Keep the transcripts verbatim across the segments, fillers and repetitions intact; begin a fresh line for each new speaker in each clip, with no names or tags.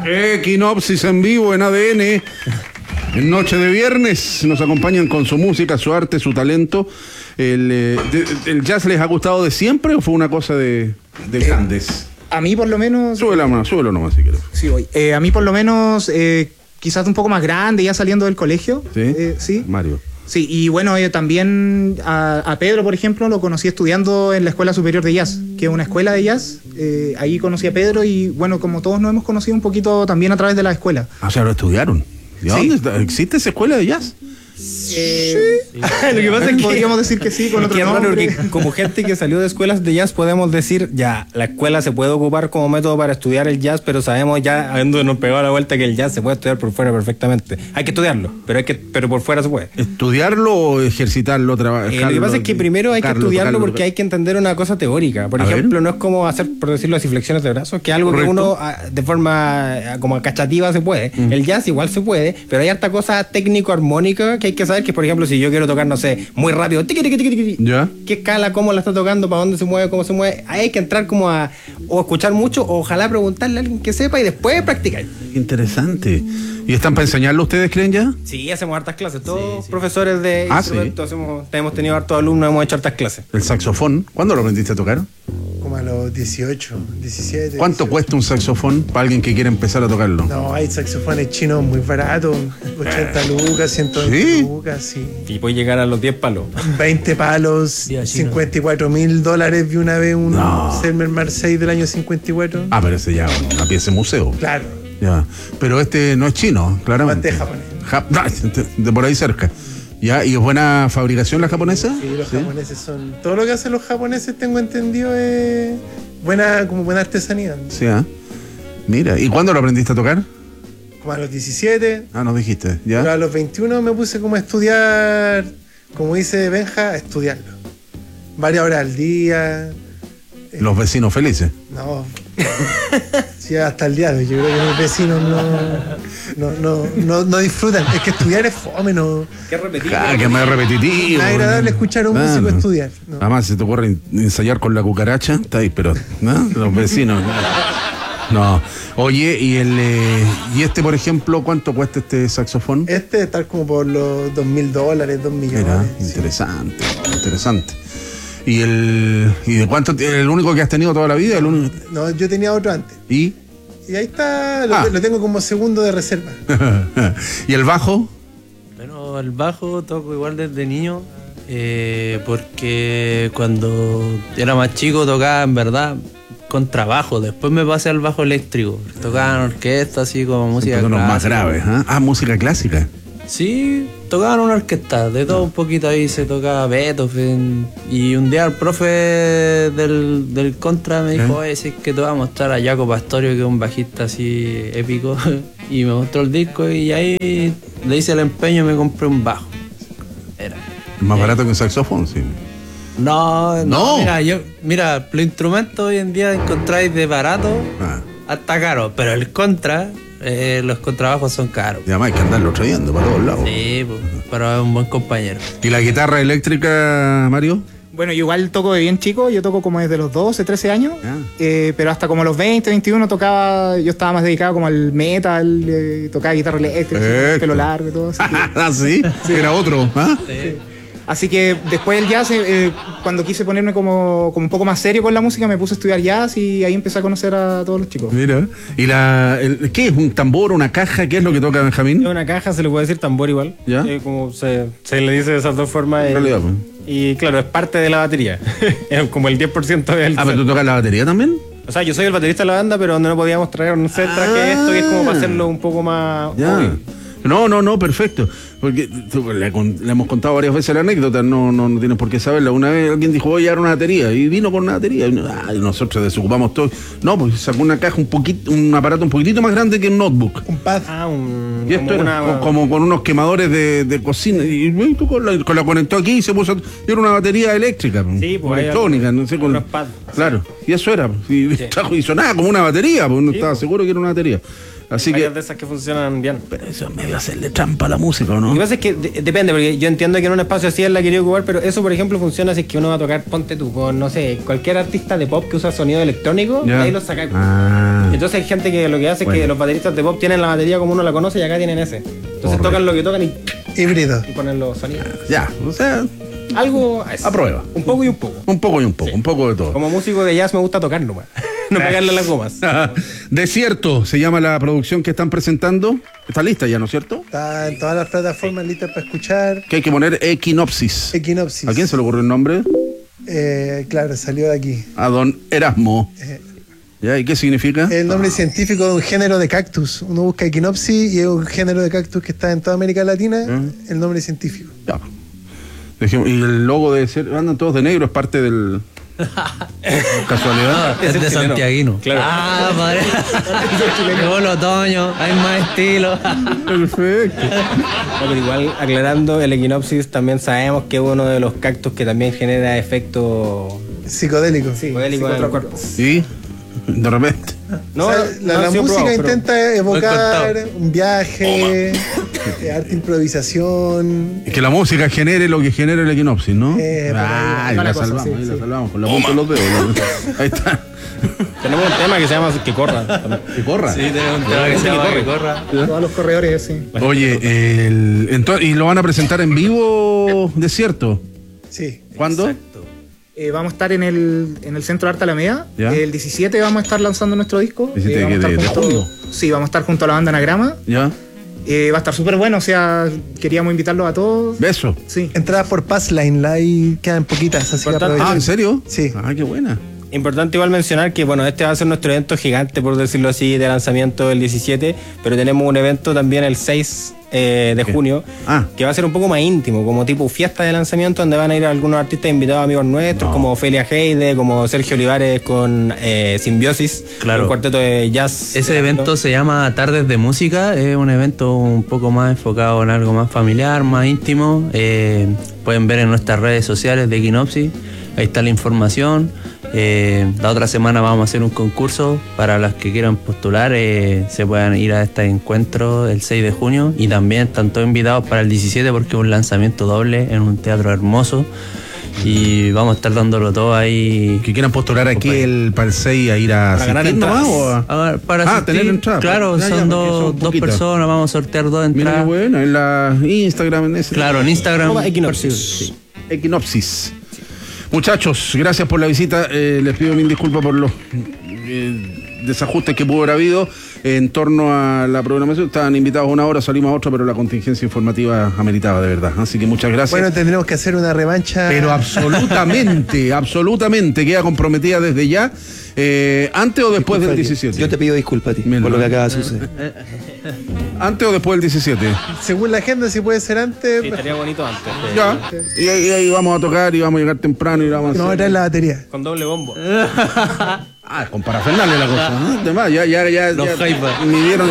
Equinopsis en vivo en A D N. En noche de viernes nos acompañan con su música, su arte, su talento. ¿El, eh, de, el jazz les ha gustado de siempre o fue una cosa de, de grandes?
A mí por lo menos...
Súbelo nomás, súbelo nomás si quieres.
Sí, voy. Eh, a mí por lo menos, eh, quizás un poco más grande, ya saliendo del colegio.
¿Sí?
Eh, sí.
Mario.
Sí, y bueno, eh, también a, a Pedro, por ejemplo, lo conocí estudiando en la Escuela Superior de Jazz, que es una escuela de jazz. Eh, ahí conocí a Pedro y bueno, como todos nos hemos conocido un poquito también a través de la escuela.
Ah, o sea, lo estudiaron. ¿Y
Sí.
dónde está? ¿Existe esa escuela de jazz?
Eh,
Sí. Lo que pasa es que
podríamos decir que sí, con otro
Qué raro,
nombre.
porque como gente que salió de escuelas de jazz podemos decir, ya, la escuela se puede ocupar como método para estudiar el jazz, pero sabemos ya, habiéndonos pegado la vuelta, que el jazz se puede estudiar por fuera perfectamente. Hay que estudiarlo, pero hay que pero por fuera se puede.
¿Estudiarlo o ejercitarlo? Trabajarlo,
Eh, lo que pasa es que primero hay que
tocarlo,
estudiarlo
tocarlo,
porque
tocarlo.
hay que entender una cosa teórica. Por
A
ejemplo,
ver.
no es como hacer, por decirlo así, flexiones de brazos, que es algo
Correcto.
que uno ah, de forma ah, como cachativa se puede.
Mm.
El jazz igual se puede, pero hay harta cosa técnico-armónica que hay que saber, que por ejemplo, si yo quiero tocar, no sé, muy rápido, tiqui, tiqui, tiqui, tiqui,
¿Ya?
qué escala, cómo la está tocando, para dónde se mueve, cómo se mueve, ahí hay que entrar como a o escuchar mucho, o ojalá preguntarle a alguien que sepa y después practicar.
Interesante. ¿Y están para enseñarlo ustedes, creen ya?
Sí, hacemos hartas clases, todos profesores de
Ah,
instrumentos, hacemos- hemos tenido hartos alumnos, hemos hecho hartas clases.
El saxofón. ¿Cuándo lo aprendiste a tocar?
Como a los dieciocho, diecisiete.
¿Cuánto
dieciocho.
cuesta un saxofón para alguien que quiere empezar a tocarlo?
No, hay saxofones chinos muy baratos, ochenta lucas, ciento veinte
¿Sí?
lucas, sí.
Y puede llegar a los diez palos.
veinte palos,
Día chino.
cincuenta y cuatro mil dólares. Vi una vez un
No.
Selmer Marseille del año cincuenta y cuatro.
Ah, pero ese ya es una pieza de museo.
Claro,
Ya. Pero este no es chino, claramente.
Este es japonés.
Ja- de, de por ahí cerca. ¿Ya? ¿Y es buena fabricación la japonesa?
sí, los japoneses son... Todo lo que hacen los japoneses, tengo entendido, es buena, como buena artesanía.
Sí, ¿ah? Mira, ¿y cuándo lo aprendiste a tocar?
Como a los diecisiete,
Ah, nos dijiste,
pero a
¿ya?
los veintiuno me puse como a estudiar, como dice Benja, a estudiarlo. Varias horas al día.
Los vecinos felices.
No. Sí, hasta el día de hoy. Yo creo que mis vecinos no, no, no, no, no disfrutan. Es que estudiar es fome, no.
Qué repetido.
Ah, que más repetitivo.
Es agradable escuchar a un
Claro.
músico estudiar. ¿no?
Además, si te ocurre en- ensayar con la cucaracha, está ahí, pero, ¿no? Los vecinos. No. Oye, y el eh, y este, por ejemplo, ¿cuánto cuesta este saxofón?
Este está como por los dos mil dólares, dos millones.
Mira,
sí.
interesante, interesante. ¿Y el y de cuánto? ¿El único que has tenido toda la vida? ¿El único?
No, yo tenía otro antes.
¿Y?
Y ahí está, lo,
Ah.
lo tengo como segundo de reserva.
¿Y el bajo?
Bueno, el bajo toco igual desde niño, eh, porque cuando era más chico tocaba en verdad con trabajo. Después me pasé al bajo eléctrico. Tocaba en orquesta, así como música
Son los más
clásica.
graves, ¿ah? Ah, música clásica.
Sí, tocaba en una orquesta, de todo un poquito ahí se tocaba Beethoven. Y un día el profe del, del Contra me dijo, oye, si es que te voy a mostrar a Jaco Pastorio, que es un bajista así épico. Y me mostró el disco y ahí le hice el empeño y me compré un bajo. Era.
Es más barato que un saxofón, sí.
No, no,
No.
Mira, yo, mira, los instrumentos hoy en día encontráis de barato
Ah,
hasta caro, pero el Contra, eh, los contrabajos son caros.
y además hay que andarlo trayendo para todos lados.
Sí, pues, pero es un buen compañero.
¿Y la guitarra eléctrica, Mario?
Bueno, yo igual toco de bien chico, yo toco como desde los doce, trece años,
Ah.
eh, pero hasta como los veinte, veintiuno tocaba, yo estaba más dedicado como al metal, eh, tocaba guitarra eléctrica,
Perfecto.
pelo largo y todo así.
Ah, sí, era otro. ¿Ah?
Así que después del jazz, eh, eh, cuando quise ponerme como, como un poco más serio con la música, me puse a estudiar jazz y ahí empecé a conocer a todos los chicos.
Mira. ¿Y la, el, qué es? ¿Un tambor, una caja? ¿Qué es lo que toca Benjamín?
Es una caja, se le puede decir tambor igual.
¿Ya?
Eh, como se, se le dice de esas dos formas.
En
eh,
realidad, pues.
Y claro, es parte de la batería. Es como el diez por ciento del
Ah, pero
set.
tú tocas la batería también.
O sea, yo soy el baterista de la banda, pero donde no podíamos traer un set traje esto, que es como para hacerlo un poco más
Ya.
obvio.
No, no, no, perfecto. Porque tú, le, con- le hemos contado varias veces la anécdota, no, no, no tienes por qué saberla. Una vez alguien dijo, voy a llevar una batería, y vino con una batería. Y, ah, y nosotros desocupamos todo. No, pues sacó una caja, un poquito, un aparato un poquitito más grande que un notebook.
Un pad.
Ah, un.
Y esto
como
era
una-
co- como con unos quemadores de, de cocina. Y, y tú con la, con la conectó aquí y se puso. Y era una batería eléctrica,
Sí, pues,
o
hay
electrónica,
algo-
no sé. Con,
unos pads.
claro, y eso era. Y, trajo- y sonaba como una batería, porque uno
Sí,
estaba
pues.
seguro que era una batería. Así
Varias
que.
de esas que funcionan bien.
Pero eso es medio hacerle trampa a la música, ¿o no?
Lo que pasa es que de- depende, porque yo entiendo que en un espacio así él la quería ocupar, pero eso, por ejemplo, funciona si es que uno va a tocar, ponte tú, con, no sé, cualquier artista de pop que usa sonido electrónico,
Ya.
de ahí lo sacáis.
Ah.
Entonces hay gente que lo que hace es
Bueno.
que los bateristas de pop tienen la batería como uno la conoce y acá tienen ese. Entonces
Correcto.
tocan lo que tocan y,
Híbrido.
y ponen los sonidos.
Ya, o sea,
Algo a eso.
a prueba.
Un poco y un poco.
Un poco y un poco, un poco de todo.
Como músico de jazz me gusta tocar nomás. No pegarle a las gomas.
Desierto se llama la producción que están presentando. Está lista ya, ¿no es cierto?
Está en todas las plataformas listas para escuchar.
Que hay que poner Equinopsis.
Equinopsis.
¿A quién se le ocurrió el nombre?
Eh, claro, salió de aquí.
A don Erasmo.
Eh,
¿Ya? ¿Y qué significa?
El nombre científico de un género de cactus. Uno busca Equinopsis y es un género de cactus que está en toda América Latina.
¿Eh?
El nombre científico.
Ya. Dejemos- Y el logo debe ser, andan todos de negro, es parte del... Casualidad.
Es de
chileno.
Santiaguino.
Claro.
Ah, padre. Llegó el otoño, hay más estilo.
Perfecto.
No, pero igual, aclarando, el Equinopsis también sabemos que es uno de los cactus que también genera efecto
Psicodélico.
psicodélico en el cuerpo.
Y de repente.
No,
O sea,
no
la,
ha
la
sido
música
probado, pero-
intenta evocar
contado.
un viaje, eh, arte improvisación.
Es que la música genere lo que genera el equinopsis, ¿no?
Eh, por ahí
ah,
va
ahí
la
la
cosa,
salvamos,
sí,
ahí la
sí.
salvamos, con la punta de los dedos. la- Ahí está.
Tenemos un tema que se llama Que Corra. también.
Que corra.
Sí, tenemos un tema que se llama Que corra.
Todos los corredores, sí.
Oye, el, ento- ¿y lo van a presentar en vivo, Desierto?
Sí.
¿Cuándo?
Eh, vamos a estar en el, en el Centro de Arte Alameda.
Ya.
El diecisiete vamos a estar lanzando nuestro disco.
diecisiete
Eh, vamos a
de-
estar
de
junto-
junio.
Sí, vamos a estar junto a la banda Anagrama.
¿Ya?
Eh, va a estar súper bueno, o sea, queríamos invitarlos a todos.
Beso.
Sí.
Entradas por Passline, la ahí quedan poquitas, así que
Importante.
aprovechen.
Ah, ¿en serio?
Sí.
Ah, qué buena.
Importante igual mencionar que, bueno, este va a ser nuestro evento gigante, por decirlo así, de lanzamiento el diecisiete, pero tenemos un evento también el seis eh, de
¿Qué?
junio,
Ah.
que va a ser un poco más íntimo, como tipo fiesta de lanzamiento, donde van a ir algunos artistas invitados amigos nuestros,
No.
como Ofelia Heide, como Sergio Olivares con eh, Simbiosis,
Claro.
un cuarteto de jazz.
Ese evento se llama Tardes de Música, es un evento un poco más enfocado en algo más familiar, más íntimo. Eh, pueden ver en nuestras redes sociales de Equinopsis, ahí está la información. Eh, la otra semana vamos a hacer un concurso para las que quieran postular, eh, se puedan ir a este encuentro el seis de junio y también están todos invitados para el diecisiete porque es un lanzamiento doble en un teatro hermoso y vamos a estar dándolo todo ahí.
Que quieran postular aquí el, para el seis a ir a
Para ganar
asistir nomás,
entradas.
o a-
A ver, para
Ah,
asistir,
tener entrada.
claro,
Ya, ya,
son
porque
dos,
son
dos
poquitas.
personas, vamos a sortear dos
Mira qué
entradas.
bueno, en la Instagram, en ese.
Claro, en Instagram.
Arroba Equinopsis.
Sí.
Equinopsis. Muchachos, gracias por la visita. Eh, les pido mil disculpas por los eh, desajustes que pudo haber habido en torno a la programación. Estaban invitados a una hora, salimos a otra, pero la contingencia informativa ameritaba de verdad. Así que muchas gracias.
Bueno, tendremos que hacer una revancha.
Pero absolutamente, absolutamente queda comprometida desde ya. Eh, ¿Antes o después del diecisiete?
Yo te pido disculpas a ti
Mira.
por lo que acaba de suceder.
¿Antes o después del diecisiete?
Según la agenda, si puede ser antes.
Sí, estaría bonito antes. eh,
Ya. Y ahí, ahí vamos a tocar y vamos a llegar temprano y vamos a
No,
hacer-
traer la batería.
Con doble bombo.
Ah, con parafernalia la cosa. ¿no? Además, ya, ya, ya.
Los
ya
jaivas.
midieron.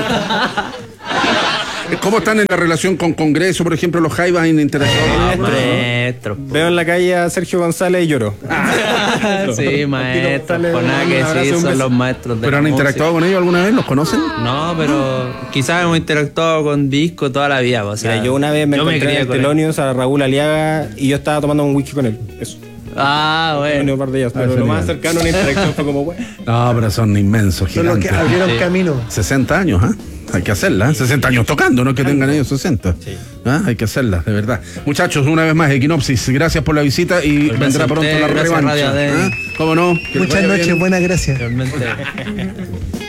¿Cómo están en la relación con Congreso, por ejemplo, los jaivas en interacción?
Maestros.
Veo en la calle a Sergio González y lloro.
Sí, maestros.
González,
Con nada
un
que
abrazo,
decir,
un
son
beso.
los maestros de
¿Pero
la
han
música.
interactuado con ellos alguna vez? ¿Los conocen?
No, pero quizás hemos interactuado con disco toda la vida. O sea,
Mira, yo una vez me
yo
encontré
crié
en el
con él.
Telonius a Raúl Aliaga y yo estaba tomando un whisky con él. Eso.
Ah,
Bueno,
bueno.
un par de ellas,
Ah,
pero
ese
lo más
nivel.
cercano a una interacción fue como, bueno.
No, pero son inmensos,
Son los que
gigantes.
abrieron
Sí.
camino.
sesenta años, ¿ah? Hay que hacerla, ¿eh? sesenta años tocando, no es que tengan ellos sesenta. ¿Ah? Hay que hacerla, de verdad. Muchachos, una vez más, Equinopsis, gracias por la visita y
Gracias
vendrá
a
pronto
usted,
la
gracias,
revancha.
Radio A D N.
¿Ah? ¿Cómo no? Que les
Muchas
vaya
noches,
bien.
buenas gracias.
Realmente.